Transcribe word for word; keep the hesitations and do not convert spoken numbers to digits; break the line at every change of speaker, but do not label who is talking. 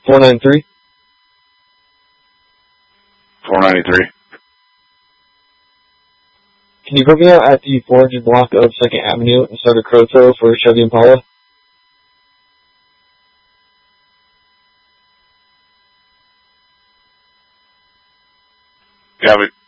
four ninety-three.
four ninety-three.
Can you put me out at the four hundred block of second Avenue and start a crow throw for Chevy Impala?
Yeah, but